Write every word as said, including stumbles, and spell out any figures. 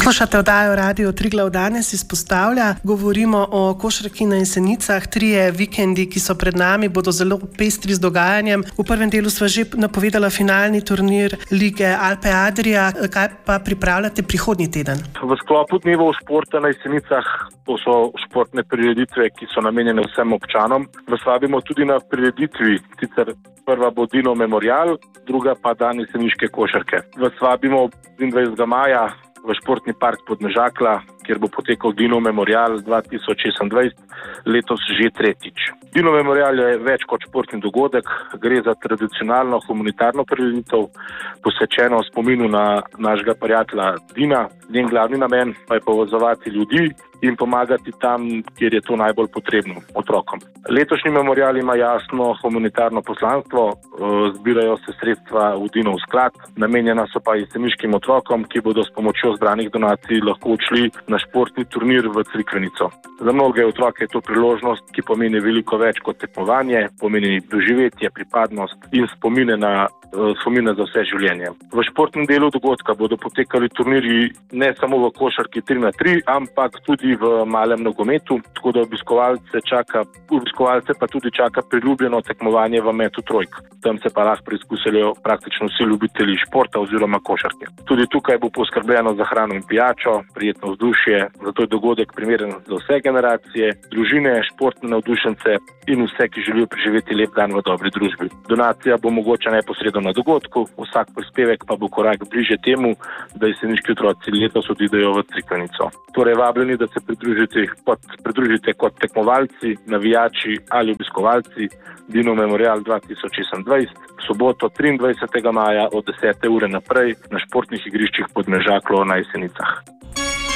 Poslušate oddajo Radio Triglav danes izpostavlja. Govorimo o košarki na Jesenicah. Trije vikendi, ki so pred nami, bodo zelo pestri z dogajanjem. V prvem delu sva že napovedala finalni turnir lige Alpe Adria. Kaj pa pripravljate prihodnji teden? V sklopu dnevov športa na Jesenicah, to so športne prireditve, ki so namenjene vsem občanom. Vas vabimo tudi na prireditvi, sicer prva bo Dino Memorial, druga pa dan jeseniške košarke. Vas vabimo dvaindvajsetega maja v športni park Podmežakla, kjer bo potekal Dino Memorial dva tisoč šestindvajset, letos že tretjič. Dino Memorial je več kot športni dogodek, gre za tradicionalno humanitarno prireditev, posvečeno spominu na našega prijatelja Dina. Njen glavni namen pa je povezovati ljudi in pomagati tam, kjer je to najbolj potrebno, otrokom. Letošnji memorial ima jasno humanitarno poslanstvo, zbirajo se sredstva v Dinov sklad, namenjena so pa jeseniškim otrokom, ki bodo s pomočjo zbranih donacij lahko odšli na športni turnir v Crikvenico. Za mnoge otroke je to priložnost, ki pomeni veliko več kot tekmovanje, pomeni doživetje, pripadnost in spomine na spomine za vse življenje. V športnem delu dogodka bodo potekali turnirji ne samo v košarki tri na tri, ampak tudi v malem nogometu, tako da obiskovalce čaka, obiskovalce pa tudi čaka priljubljeno tekmovanje v metu trojk. Tam se pa lahko preizkusijo praktično vsi ljubitelji športa oziroma košarke. Tudi tukaj bo poskrbljeno za hrano in pijačo, prijetno vzdušje, zato je dogodek primeren za vse generacije, družine, športne navdušence in vse, ki želijo preživeti lep dan v dobri družbi. Donacija bo mogoča neposredno na dogodku, vsak prispevek pa bo korak bliže temu, da jeseniški otroci letos odidejo v Crikvenico. Torej vabljeni, da se pridružite kot, pridružite kot tekmovalci, navijači ali obiskovalci Dino Memorial dva tisoč šestindvajset, soboto triindvajsetega maja od desete ure naprej na športnih igriščih Podmežaklo na Jesenicah.